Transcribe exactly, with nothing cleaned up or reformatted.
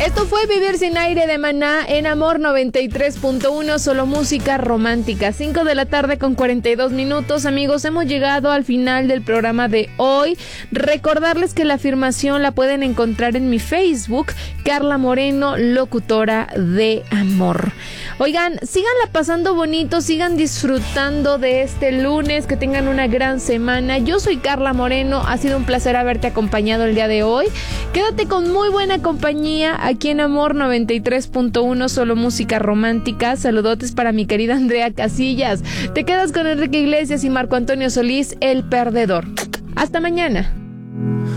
Esto fue Vivir sin Aire de Maná en Amor noventa y tres punto uno, solo música romántica. cinco de la tarde con cuarenta y dos minutos. Amigos, hemos llegado al final del programa de hoy. Recordarles que la afirmación la pueden encontrar en mi Facebook, Carla Moreno, locutora de amor. Oigan, síganla pasando bonito, sigan disfrutando de este lunes, que tengan una gran semana. Yo soy Carla Moreno, ha sido un placer haberte acompañado el día de hoy. Quédate con muy buena compañía aquí en Amor noventa y tres punto uno, solo música romántica. Saludotes para mi querida Andrea Casillas. Te quedas con Enrique Iglesias y Marco Antonio Solís, El Perdedor. Hasta mañana.